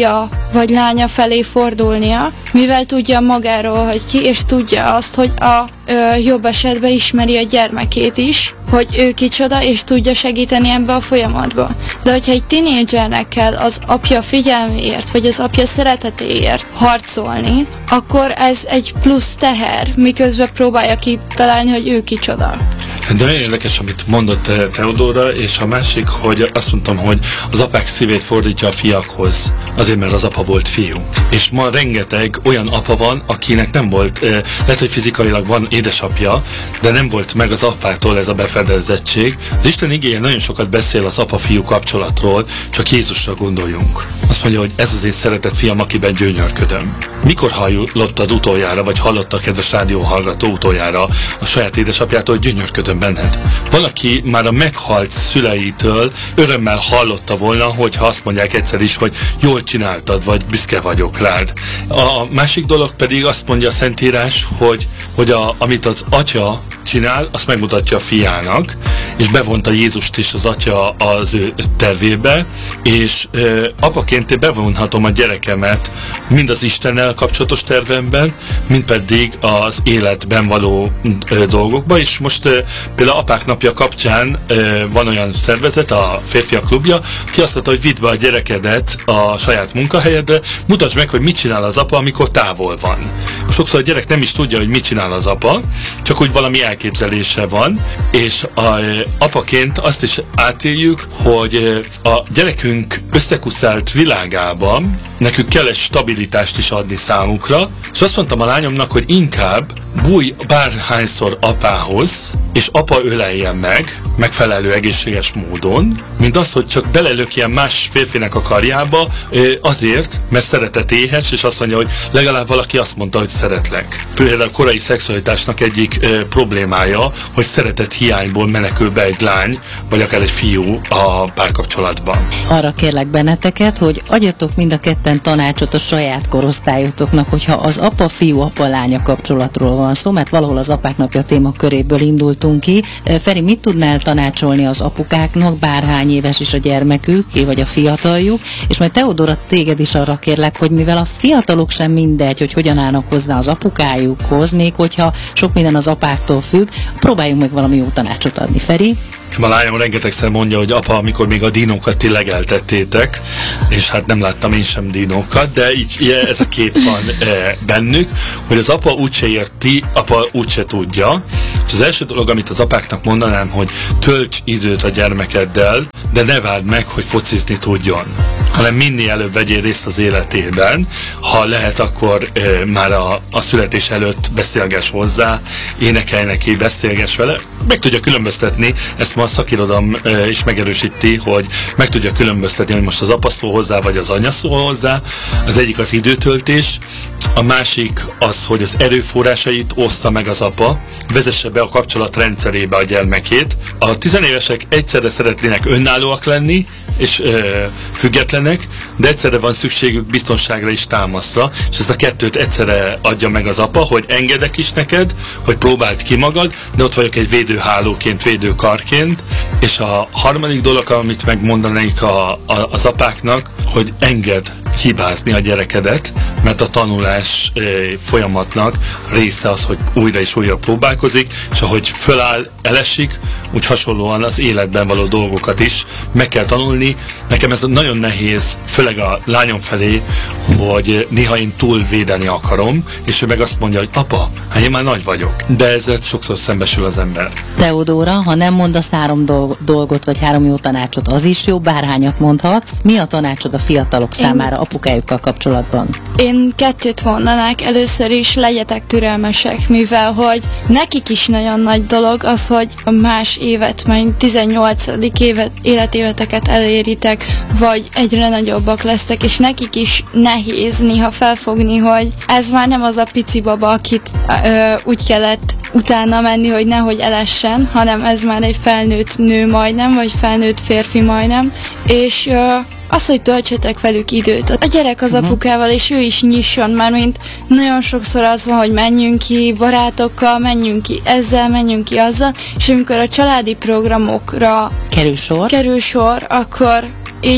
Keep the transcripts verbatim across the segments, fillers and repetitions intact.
fia vagy lánya felé fordulnia, mivel tudja magáról, hogy ki, és tudja azt, hogy a ö, jobb esetben ismeri a gyermekét is, hogy ő kicsoda, és tudja segíteni ebbe a folyamatba. De hogyha egy tinédzsernek kell az apja figyelméért, vagy az apja szeretetéért harcolni, akkor ez egy plusz teher, miközben próbálja kitalálni, hogy ő kicsoda. De nagyon érdekes, amit mondott Teodóra, és a másik, hogy azt mondtam, hogy az apák szívét fordítja a fiakhoz, azért, mert az apa volt fiú. És ma rengeteg olyan apa van, akinek nem volt, lehet, hogy fizikailag van édesapja, de nem volt meg az apától ez a befedezettség. Az Isten igéje nagyon sokat beszél az apa-fiú kapcsolatról, csak Jézusra gondoljunk. Azt mondja, hogy ez az én szeretett fiam, akiben gyönyörködöm. Mikor hallottad utoljára, vagy hallotta a kedves rádióhallgató utoljára a saját édesapjától, hogy gyönyörködöm benned? Valaki már a meghalt szüleitől örömmel hallotta volna, hogyha azt mondják egyszer is, hogy jól csináltad, vagy büszke vagyok rád. A másik dolog pedig azt mondja a Szentírás, hogy, hogy a, amit az atya csinál, azt megmutatja a fiának, és bevonta Jézust is az atya az ő tervébe, és ö, apaként én bevonhatom a gyerekemet mind az Istennel kapcsolatos tervemben, mind pedig az életben való ö, dolgokba, és most ö, például Apák Napja kapcsán ö, van olyan szervezet, a Férfiak Klubja, ki azt mondta, hogy vidd be a gyerekedet a saját munkahelyedre, mutasd meg, hogy mit csinál az apa, amikor távol van. Sokszor a gyerek nem is tudja, hogy mit csinál az apa, csak úgy valami elképzelése van, és a, apaként azt is átéljük, hogy a gyerekünk összekuszált világában nekünk kell egy stabilitást is adni számukra, és azt mondtam a lányomnak, hogy inkább bújj bárhányszor apához, és apa öleljen meg, megfelelő egészséges módon, mint az, hogy csak belelökjen más férfinek a karjába, azért, mert szeretet éhes, és azt mondja, hogy legalább valaki azt mondta, hogy szeretlek. Például a korai szexualitásnak egyik e, problémája, hogy szeretet hiányból menekül be egy lány, vagy akár egy fiú a párkapcsolatban. Arra kérlek benneteket, hogy adjatok mind a ketten tanácsot a saját korosztályotoknak, hogyha az apa-fiú, apa-lánya kapcsolatról van szó, mert valahol az Apák Napja témaköréből indultunk ki. Feri, mit tudnál tanácsolni az apukáknak, bárhány éves is a gyermekük, vagy a fiataljuk, és majd Teodóra, téged is arra kérlek, hogy mivel a fiatalok sem mindegy, hogy hogyan állnak hozzá az apukájukhoz, még hogyha sok minden az apáktól függ, próbáljunk meg valami jó tanácsot adni. Feri? A lányom rengetegszer mondja, hogy apa, amikor még a dinókat ti legeltettétek, és hát nem láttam én sem dinókat, de így ez a kép van e, bennük, hogy az apa úgyse érti, apa úgyse tudja. És az első dolog, amit az apáknak mondanám, hogy tölts időt a gyermekeddel, de ne várd meg, hogy focizni tudjon, hanem minél előbb vegyél részt az életében. Ha lehet, akkor e, már a, a születés előtt beszélgess hozzá, énekelj neki, beszélgess vele, meg tudja különböztetni, ezt ma a szakirodalom e, is megerősíti, hogy meg tudja különböztetni, hogy most az apa szól hozzá, vagy az anya szól hozzá. Az egyik az időtöltés, a másik az, hogy az erőforrásait oszta meg az apa, vezesse be a kapcsolat rendszerébe a gyermekét. A tizenévesek egyszerre szeretnének önállóak lenni, és ö, függetlenek, de egyszerre van szükségük biztonságra és támaszra, és ezt a kettőt egyszerre adja meg az apa, hogy engedek is neked, hogy próbáld ki magad, de ott vagyok egy védőhálóként, védőkarként, és a harmadik dolog, amit megmondanék a, a, az apáknak, hogy engedd hibázni a gyerekedet, mert a tanulás e, folyamatnak része az, hogy újra és újra próbálkozik, és ahogy föláll, elesik, úgy hasonlóan az életben való dolgokat is meg kell tanulni. Nekem ez nagyon nehéz, főleg a lányom felé, hogy néha én túlvédeni akarom, és ő meg azt mondja, hogy apa, hát én már nagy vagyok. De ezzel sokszor szembesül az ember. Teodóra, ha nem mondasz három dolgot, vagy három jó tanácsot, az is jó, bárhányat mondhatsz. Mi a tanácsod a fiatalok én... számára apukájukkal kapcsolatban? Én kettőt mondanák. Először is legyetek türelmesek, mivel hogy nekik is nagyon nagy dolog az, hogy a más évet, majd tizennyolcadik évet, életéveteket eléritek, vagy egyre nagyobbak lesztek, és nekik is nehéz néha felfogni, hogy ez már nem az a pici baba, akit ö, úgy kellett utána menni, hogy nehogy elessen, hanem ez már egy felnőtt nő majdnem, vagy felnőtt férfi majdnem, és ö, az, hogy töltsetek velük időt. A gyerek az apukával, és ő is nyisson már, mint nagyon sokszor az van, hogy menjünk ki barátokkal, menjünk ki ezzel, menjünk ki azzal, és amikor a családi programokra kerül sor, kerül sor akkor így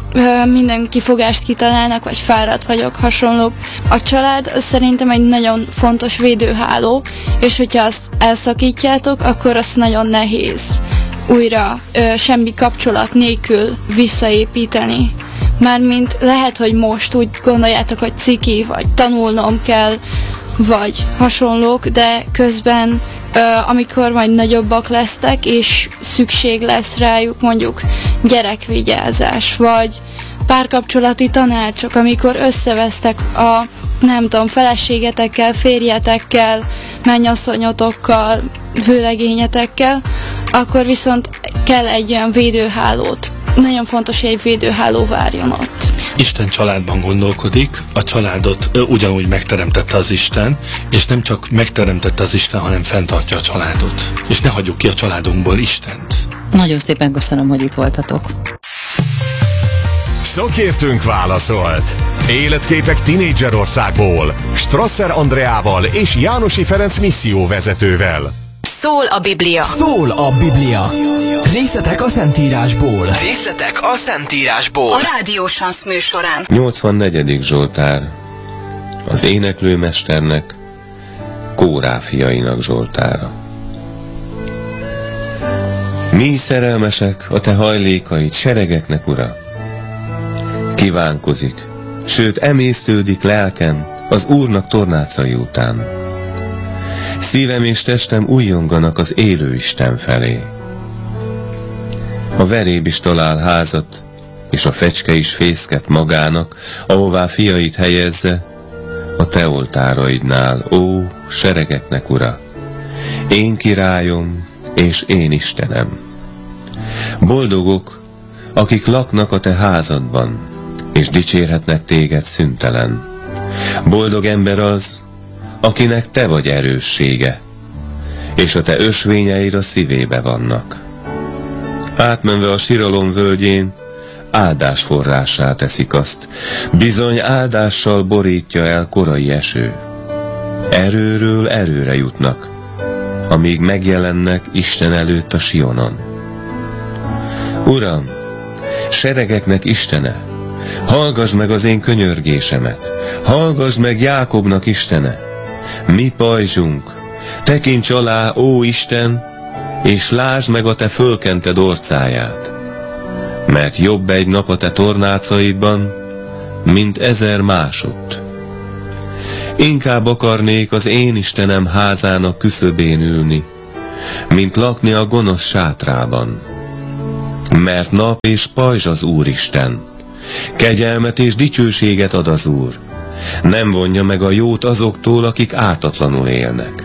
ö, minden kifogást kitalálnak, vagy fáradt vagyok, hasonlók. A család szerintem egy nagyon fontos védőháló, és hogyha azt elszakítjátok, akkor az nagyon nehéz újra ö, semmi kapcsolat nélkül visszaépíteni. Mármint lehet, hogy most úgy gondoljátok, hogy ciki, vagy tanulnom kell, vagy hasonlók, de közben, ö, amikor majd nagyobbak lesztek, és szükség lesz rájuk, mondjuk gyerekvigyázás, vagy párkapcsolati tanácsok, amikor összevesztek a, nem tudom, feleségetekkel, férjetekkel, mennyasszonyotokkal, vőlegényetekkel, akkor viszont kell egy olyan védőhálót. Nagyon fontos, hogy egy védőháló várjon ott. Isten családban gondolkodik, a családot ö, ugyanúgy megteremtette az Isten, és nem csak megteremtette az Isten, hanem fenntartja a családot. És ne hagyjuk ki a családunkból Istent. Nagyon szépen köszönöm, hogy itt voltatok. Szakértőnk válaszolt. Életképek tinédzserországból Strasser Andreával és Jánosi Ferenc misszióvezetővel. Szól a Biblia. Szól a Biblia. Részletek a Szentírásból. Részletek a Szentírásból. A Rádió Sansz műsorán. nyolcvannegyedik Zsoltár. Az éneklőmesternek, Kórá fiainak Zsoltára. Mi szerelmesek a te hajlékaid, seregeknek ura. Kívánkozik, sőt emésztődik lelkem az Úrnak tornácai után. Szívem és testem újjonganak az élő Isten felé. A veréb is talál házat, és a fecske is fészket magának, ahová fiait helyezze, a te oltáraidnál, ó, seregeknek ura. Én királyom, és én Istenem. Boldogok, akik laknak a te házadban, és dicsérhetnek téged szüntelen. Boldog ember az, akinek te vagy erőssége, és a te ösvényeid a szívébe vannak. Átmenve a siralom völgyén, áldás forrássá teszik azt, bizony áldással borítja el korai eső. Erőről erőre jutnak, amíg megjelennek Isten előtt a Sionon. Uram, seregeknek Istene, hallgass meg az én könyörgésemet, hallgass meg Jákobnak Istene, mi pajzsunk, tekints alá, ó Isten, és lásd meg a te fölkented orcáját, mert jobb egy nap a te tornácaidban, mint ezer másutt. Inkább akarnék az én Istenem házának küszöbén ülni, mint lakni a gonosz sátrában. Mert nap és pajzs az Úristen, kegyelmet és dicsőséget ad az Úr, nem vonja meg a jót azoktól, akik ártatlanul élnek.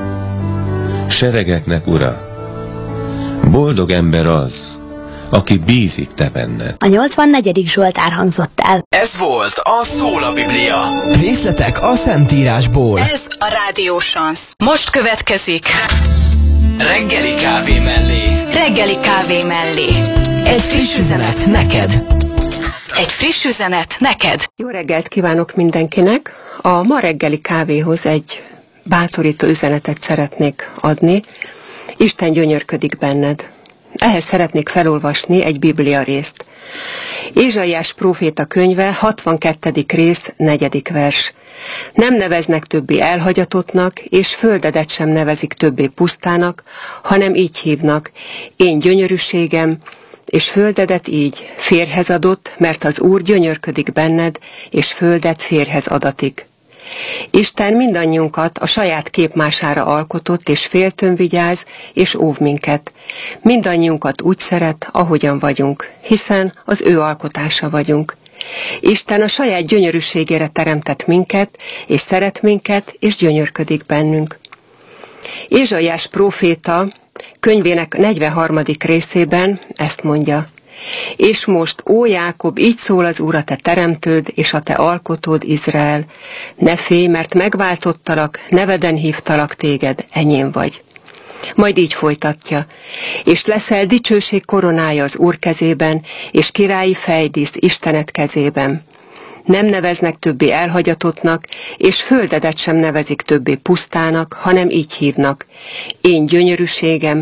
Seregeknek ura, boldog ember az, aki bízik te benned. A nyolcvannegyedik Zsoltár hangzott el. Ez volt a Szól a Biblia. Részletek a Szentírásból. Ez a Rádió Sansz. Most következik Reggeli kávé mellé. Reggeli kávé mellé. Egy friss üzenet neked. Egy friss üzenet neked. Jó reggelt kívánok mindenkinek! A ma reggeli kávéhoz egy bátorító üzenetet szeretnék adni. Isten gyönyörködik benned. Ehhez szeretnék felolvasni egy biblia részt. Ézsaiás próféta könyve, hatvankettedik rész, negyedik vers. Nem neveznek többé elhagyatottnak, és földedet sem nevezik többé pusztának, hanem így hívnak: én gyönyörűségem, és földedet így férhez adott, mert az Úr gyönyörködik benned, és földet férhez adatik. Isten mindannyiunkat a saját képmására alkotott, és féltőn vigyáz, és óv minket. Mindannyiunkat úgy szeret, ahogyan vagyunk, hiszen az ő alkotása vagyunk. Isten a saját gyönyörűségére teremtett minket, és szeret minket, és gyönyörködik bennünk. Ézsaiás próféta könyvének negyvenharmadik részében ezt mondja: és most, ó Jákob, így szól az Úr, a te teremtőd, és a te alkotód, Izrael. Ne félj, mert megváltottalak, neveden hívtalak téged, enyém vagy. Majd így folytatja: és leszel dicsőség koronája az Úr kezében, és királyi fejdísz Istenet kezében. Nem neveznek többé elhagyatottnak, és földedet sem nevezik többé pusztának, hanem így hívnak: én gyönyörűségem,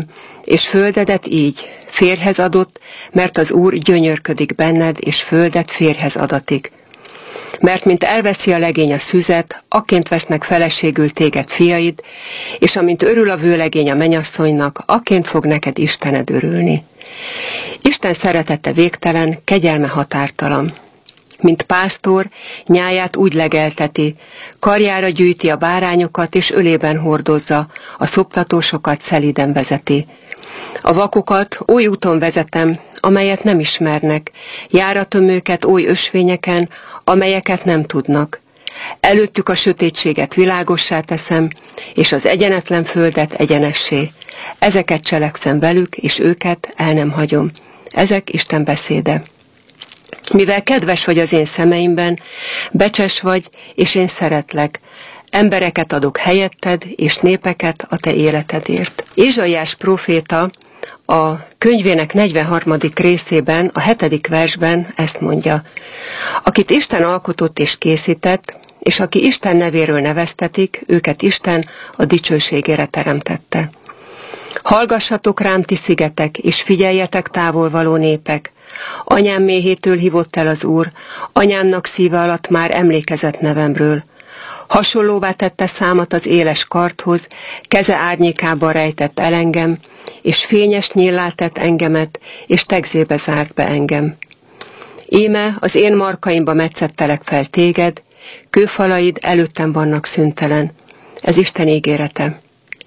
és földedet így férjhez adott, mert az Úr gyönyörködik benned, és földet férjhez adatik. Mert mint elveszi a legény a szüzet, akként vesznek feleségül téged fiaid, és amint örül a vőlegény a mennyasszonynak, akként fog neked Istened örülni. Isten szeretete végtelen, kegyelme határtalan. Mint pásztor, nyáját úgy legelteti, karjára gyűjti a bárányokat, és ölében hordozza, a szoptatósokat szelíden vezeti. A vakokat oly úton vezetem, amelyet nem ismernek, járatom őket oly ösvényeken, amelyeket nem tudnak. Előttük a sötétséget világossá teszem, és az egyenetlen földet egyenessé. Ezeket cselekszem velük, és őket el nem hagyom. Ezek Isten beszéde. Mivel kedves vagy az én szemeimben, becses vagy, és én szeretlek. Embereket adok helyetted, és népeket a te életedért. Ézsaiás próféta a könyvének negyvenharmadik részében, a hetedik versben ezt mondja. Akit Isten alkotott és készített, és aki Isten nevéről neveztetik, őket Isten a dicsőségére teremtette. Hallgassatok rám, ti szigetek, és figyeljetek, távolvaló népek. Anyám méhétől hívott el az Úr, anyámnak szíve alatt már emlékezett nevemről. Hasonlóvá tette számat az éles kardhoz, keze árnyékában rejtett el engem, és fényes nyíllá tett engemet, és tegzébe zárt be engem. Íme az én markaimba metszettelek fel téged, kőfalaid előttem vannak szüntelen. Ez Isten ígérete.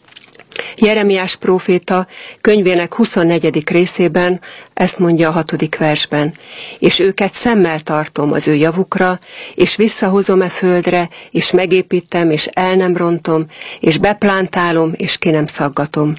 Jeremiás próféta könyvének huszonnegyedik részében ezt mondja a hatodik versben. És őket szemmel tartom az ő javukra, és visszahozom e földre, és megépítem, és el nem rontom, és beplántálom, és ki nem szaggatom.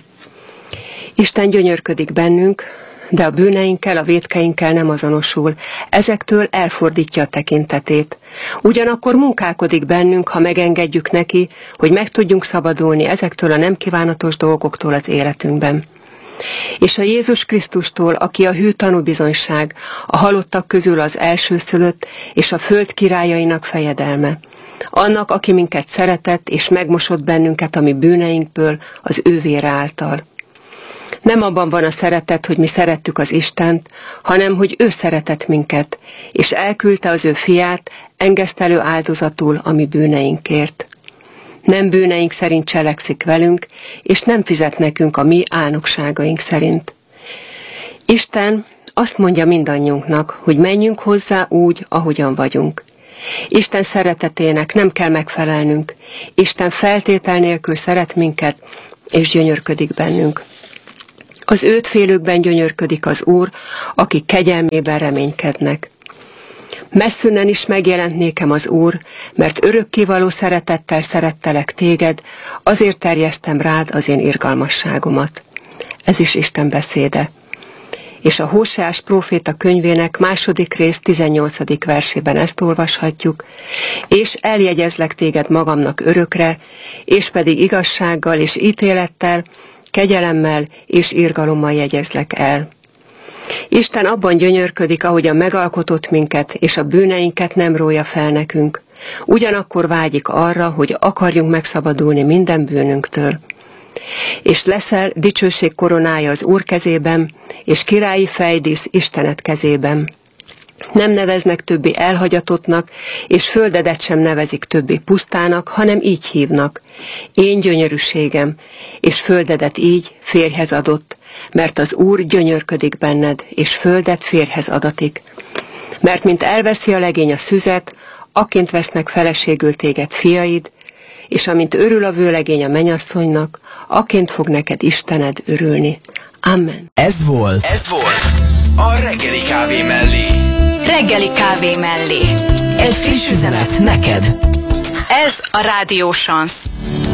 Isten gyönyörködik bennünk, de a bűneinkkel, a vétkeinkkel nem azonosul. Ezektől elfordítja a tekintetét. Ugyanakkor munkálkodik bennünk, ha megengedjük neki, hogy meg tudjunk szabadulni ezektől a nem kívánatos dolgoktól az életünkben. És a Jézus Krisztustól, aki a hű tanúbizonyság, a halottak közül az elsőszülött, és a föld királyainak fejedelme. Annak, aki minket szeretett, és megmosott bennünket a mi bűneinkből az ő vére által. Nem abban van a szeretet, hogy mi szerettük az Istent, hanem hogy ő szeretett minket, és elküldte az ő fiát engesztelő áldozatul a mi bűneinkért. Nem bűneink szerint cselekszik velünk, és nem fizet nekünk a mi álnokságaink szerint. Isten azt mondja mindannyiunknak, hogy menjünk hozzá úgy, ahogyan vagyunk. Isten szeretetének nem kell megfelelnünk. Isten feltétel nélkül szeret minket, és gyönyörködik bennünk. Az őt félőkben gyönyörködik az Úr, akik kegyelmében reménykednek. Messzünnen is megjelent nékem az Úr, mert örökkévaló szeretettel szerettelek téged, azért terjesztem rád az én irgalmasságomat. Ez is Isten beszéde. És a Hóseás próféta könyvének második rész tizennyolcadik versében ezt olvashatjuk, és eljegyezlek téged magamnak örökre, és pedig igazsággal és ítélettel, kegyelemmel és irgalommal jegyezlek el. Isten abban gyönyörködik, ahogyan megalkotott minket, és a bűneinket nem rója fel nekünk. Ugyanakkor vágyik arra, hogy akarjunk megszabadulni minden bűnünktől. És leszel dicsőség koronája az Úr kezében, és királyi fejdísz Istenet kezében. Nem neveznek többi elhagyatottnak, és földedet sem nevezik többi pusztának, hanem így hívnak. Én gyönyörűségem, és földedet így férjhez adott, mert az Úr gyönyörködik benned, és földet férjhez adatik. Mert mint elveszi a legény a szüzet, akként vesznek feleségül téged fiaid, és amint örül a vőlegény a mennyasszonynak, akként fog neked Istened örülni. Amen. Ez volt, ez volt a reggeli kávé mellé. Reggeli kávé mellé. Egy friss üzenet neked. Ez a Rádió Chance.